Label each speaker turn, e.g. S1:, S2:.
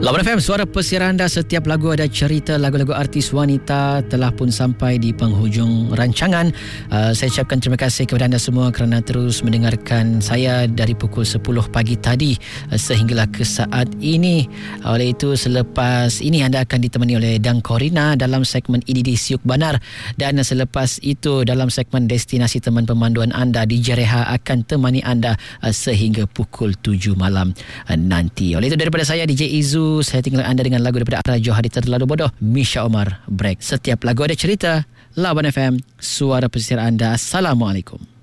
S1: Lawan FM, suara pesisiar anda. Setiap lagu ada cerita. Lagu-lagu artis wanita telah pun sampai di penghujung rancangan. Saya ucapkan terima kasih kepada anda semua kerana terus mendengarkan saya dari pukul 10 pagi tadi sehinggalah ke saat ini. Oleh itu, selepas ini anda akan ditemani oleh Dang Corina dalam segmen IDD Siuk Banar, dan selepas itu dalam segmen Destinasi Teman Pemanduan anda, DJ Reha akan temani anda sehingga pukul 7 malam nanti. Oleh itu, daripada saya DJ Izu, saya tinggal anda dengan lagu daripada Akra Johari Terlalu Bodoh, Misha Omar, Break. Setiap lagu ada cerita. Lawan FM, suara pesisir anda. Assalamualaikum.